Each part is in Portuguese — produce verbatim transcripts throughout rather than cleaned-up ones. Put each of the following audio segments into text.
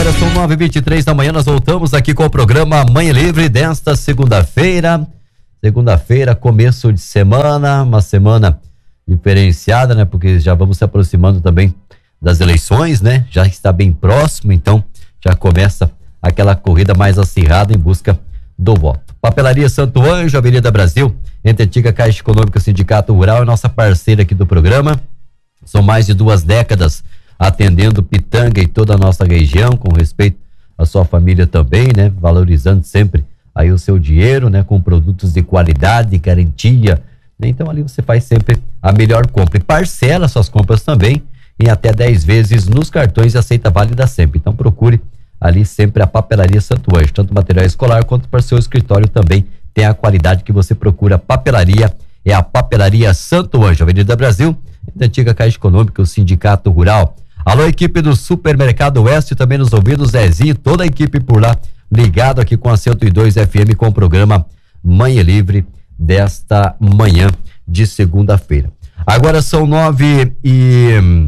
Agora são nove e vinte e três da manhã, nós voltamos aqui com o programa Manhã Livre desta segunda-feira. Segunda-feira, começo de semana, uma semana diferenciada, né? Porque já vamos se aproximando também das eleições, né? Já está bem próximo, então já começa aquela corrida mais acirrada em busca do voto. Papelaria Santo Anjo, Avenida Brasil, entre a antiga Caixa Econômica Sindicato Rural, é nossa parceira aqui do programa. São mais de duas décadas atendendo Pitanga e toda a nossa região, com respeito à sua família também, né? Valorizando sempre aí o seu dinheiro, né? Com produtos de qualidade, garantia, né? Então ali você faz sempre a melhor compra e parcela suas compras também em até dez vezes nos cartões e aceita válida sempre. Então procure ali sempre a Papelaria Santo Anjo, tanto material escolar quanto para o seu escritório também tem a qualidade que você procura. Papelaria é a Papelaria Santo Anjo, Avenida Brasil, da antiga Caixa Econômica, o Sindicato Rural. Alô, equipe do Supermercado Oeste, também nos ouvidos, Zezinho, toda a equipe por lá, ligado aqui com a cento e dois F M com o programa Manhã Livre desta manhã de segunda-feira. Agora são nove e...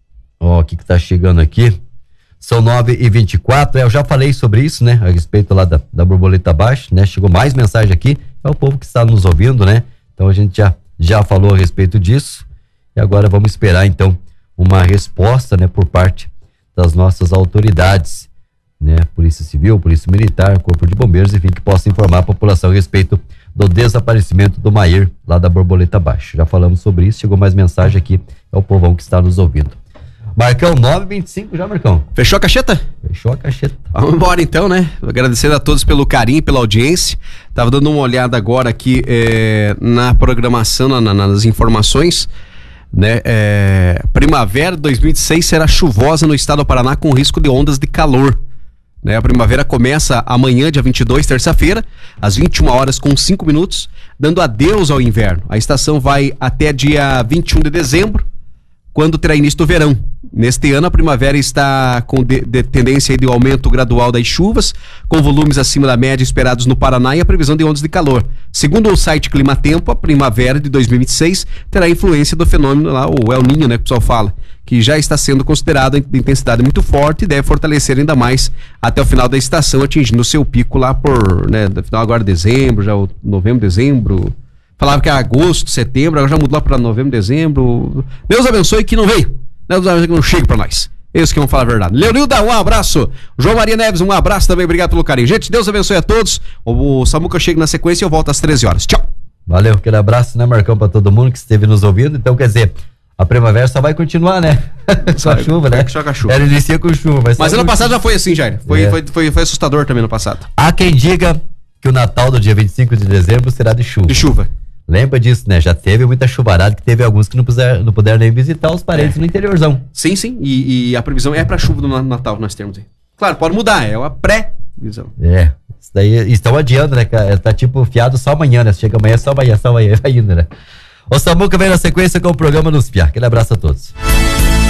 Ó, o que que tá chegando aqui? São nove e vinte e quatro, eu já falei sobre isso, né? A respeito lá da, da borboleta baixa, né? Chegou mais mensagem aqui, é o povo que está nos ouvindo, né? Então a gente já, já falou a respeito disso e agora vamos esperar então uma resposta, né? Por parte das nossas autoridades, né? Polícia Civil, Polícia Militar, Corpo de Bombeiros, enfim, que possa informar a população a respeito do desaparecimento do Maier lá da borboleta baixa. Já falamos sobre isso, chegou mais mensagem aqui, é o povão que está nos ouvindo. Marcão, nove e vinte e cinco já, Marcão. Fechou a cacheta? Fechou a cacheta. Vamos embora então, né? Agradecendo a todos pelo carinho, pela audiência. Tava dando uma olhada agora aqui é, na programação, na, nas informações, né? É, primavera de dois mil e vinte e seis será chuvosa no estado do Paraná com risco de ondas de calor. Né? A primavera começa amanhã, dia vinte e dois, terça-feira, às vinte e uma horas com cinco minutos, dando adeus ao inverno. A estação vai até dia vinte e um de dezembro, quando terá início do verão. Neste ano, a primavera está com de, de tendência de aumento gradual das chuvas, com volumes acima da média esperados no Paraná e a previsão de ondas de calor. Segundo o site Climatempo, a primavera de dois mil e vinte e seis terá influência do fenômeno lá, o El Niño, né, que o pessoal fala, que já está sendo considerado de intensidade muito forte e deve fortalecer ainda mais até o final da estação, atingindo o seu pico lá por, né, no final agora de dezembro, já o novembro, dezembro... Falava que era agosto, setembro, agora já mudou lá para novembro, dezembro. Deus abençoe que não veio. Deus abençoe que não chega para nós. Esse que vamos falar a verdade. Leonilda, um abraço. João Maria Neves, um abraço também. Obrigado pelo carinho. Gente, Deus abençoe a todos. O Samuca chega na sequência e eu volto às treze horas. Tchau. Valeu, aquele abraço, né, Marcão, para todo mundo que esteve nos ouvindo. Então, quer dizer, a primavera só vai continuar, né? Com a chuva, né? Só com a chuva. Ela inicia com chuva. Mas, mas ano passado já foi assim, Jair. Foi, é. foi, foi, foi assustador também no passado. Há quem diga que o Natal do dia vinte e cinco de dezembro será de chuva. De chuva. Lembra disso, né? Já teve muita chuvarada, que teve alguns que não puderam, não puderam nem visitar os parentes é. no interiorzão. Sim, sim. E, e a previsão é para chuva do Natal que nós temos aí. Claro, pode mudar, é uma pré-visão. É. Isso daí estão adiando, né? Tá tipo fiado só amanhã, né? Chega amanhã, só amanhã, só amanhã, vai indo, né? O Samuca vem na sequência com o programa Nos Piá. Aquele abraço a todos.